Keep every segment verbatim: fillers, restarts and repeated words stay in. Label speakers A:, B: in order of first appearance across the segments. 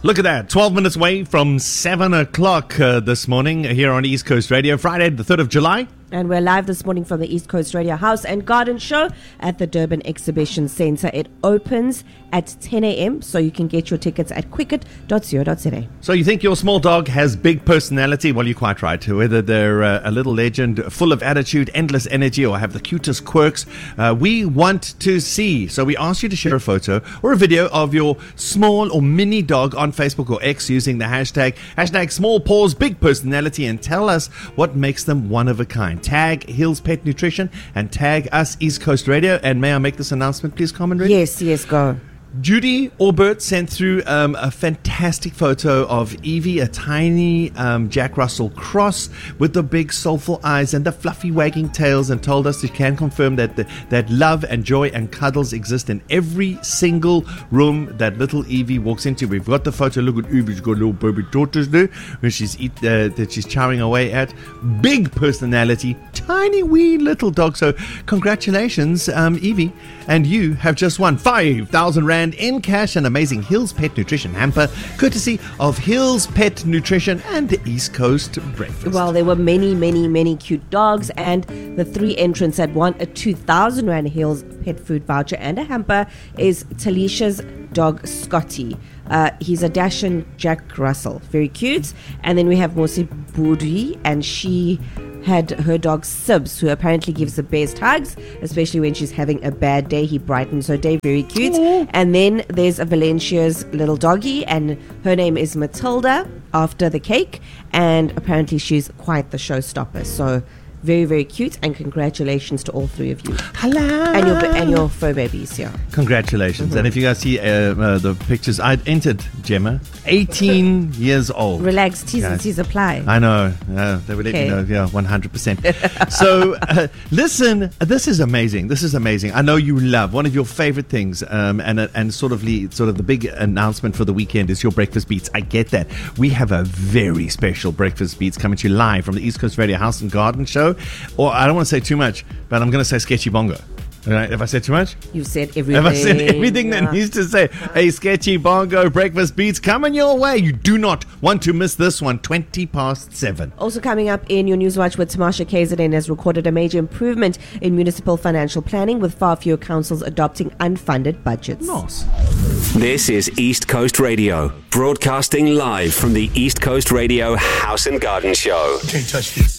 A: Look at that, twelve minutes away from seven o'clock uh, this morning here on East Coast Radio, Friday the third of July.
B: And we're live this morning from the East Coast Radio House and Garden Show at the Durban Exhibition Centre. It opens at ten a.m, so you can get your tickets at quicket dot co dot za.
A: So you think your small dog has big personality? Well, you're quite right. Whether they're uh, a little legend, full of attitude, endless energy, or have the cutest quirks, uh, we want to see. So we ask you to share a photo or a video of your small or mini dog on Facebook or X using the hashtag, hashtag small paws, big personality, and tell us what makes them one of a kind. Tag Hills Pet Nutrition and tag us East Coast Radio. And may I make this announcement, please, Carmen Reid?
B: Yes, yes, go.
A: Judy Orbert sent through um, a fantastic photo of Evie, a tiny um, Jack Russell cross with the big soulful eyes and the fluffy wagging tails, and told us she can confirm that the, that love and joy and cuddles exist in every single room that little Evie walks into. We've got the photo. Look at Evie. She's got little baby daughters there when she's eat, uh, that she's chowing away at. Big personality, tiny wee little dog. So congratulations, um, Evie, and you have just won five thousand rand in cash, an amazing Hills Pet Nutrition hamper, courtesy of Hills Pet Nutrition and the East Coast Breakfast.
B: Well, there were many, many, many cute dogs, and the three entrants that won a two thousand rand Hills Pet Food voucher and a hamper is Talisha's dog Scotty. Uh, he's a Dachshund Jack Russell, very cute. And then we have Mosi Budi, and she had her dog Sibs, who apparently gives the best hugs, especially when she's having a bad day. He brightens her day, very cute. Aww. And then there's a Valencia's little doggy, and her name is Matilda, after the cake, and apparently she's quite the showstopper. So very, very cute, and congratulations to all three of you.
A: Hello.
B: And your and your fur babies, yeah.
A: Congratulations. Mm-hmm. And if you guys see uh, uh, the pictures, I entered Gemma, eighteen years old.
B: Relax, T's and C's apply.
A: I know. Uh, they were letting me know, yeah, one hundred percent. So, uh, listen, this is amazing. This is amazing. I know you love one of your favorite things, um, and uh, and sort of, le- sort of the big announcement for the weekend is your Breakfast Beats. I get that. We have a very special Breakfast Beats coming to you live from the East Coast Radio House and Garden Show. Or I don't want to say too much, but I'm going to say Sketchy Bongo. Right? Have I said too much?
B: You've said everything.
A: Have I said everything yeah. that needs to say? Hey, Sketchy Bongo Breakfast Beats coming your way. You do not want to miss this one. twenty past seven.
B: Also coming up in your Newswatch with Tamasha K Z N has recorded a major improvement in municipal financial planning, with far fewer councils adopting unfunded budgets.
A: Nice.
C: This is East Coast Radio, broadcasting live from the East Coast Radio House and Garden Show.
D: You can't touch this.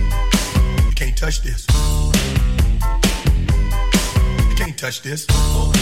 D: You can't touch this. You can't touch this.